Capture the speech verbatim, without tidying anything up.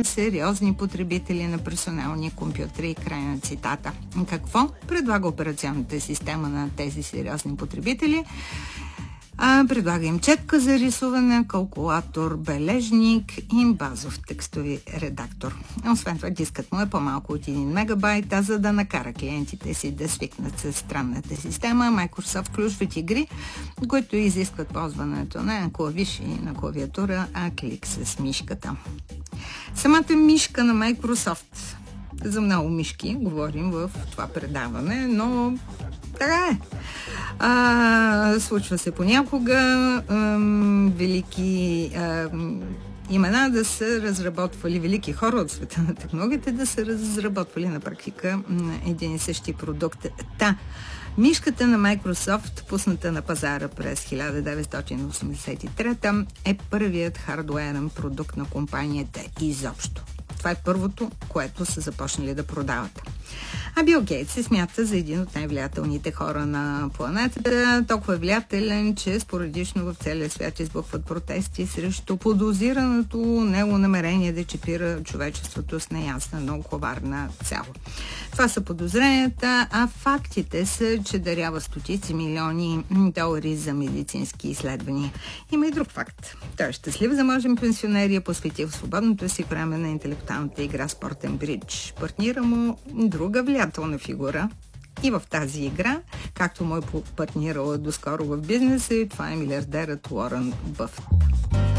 са сериозни потребители на персонални компютри. Край на цитата. Какво предлага операционната система на тези сериозни потребители? А, предлага им четка за рисуване, калкулатор, бележник и базов текстови редактор. Освен това, дискът му е по-малко от един мегабайт, а за да накара клиентите си да свикнат с странната система, Microsoft включват игри, които изискват ползването на клавиши и на клавиатура, а клик с мишката. Самата мишка на Microsoft. За много мишки говорим в това предаване, но така е. А, случва се понякога ам, велики ам, имена да са разработвали, велики хора от света на технологията да са разработвали на практика един и същи продукт. Та, мишката на Microsoft, пусната на пазара през хиляда деветстотин осемдесет и трета, е първият хардуерен продукт на компанията изобщо. Това е първото, което са започнали да продават. А Бил Гейтс се смята за един от най-влиятелните хора на планетата. Толкова е влиятелен, че споредично в целия свят избухват протести срещу подозираното него намерение да чипира човечеството с неясна, много коварна цел. Това са подозренията, а фактите са, че дарява стотици милиони долари за медицински изследвания. Има и друг факт. Той е щастлив заможен пенсионер и е посветил свободното си време на интелектуалната игра спортен бридж. Партнира му друга влиятелна фигура и в тази игра, както му е партнирала доскоро в бизнеса, и това е милиардерът Уорън Бъфет.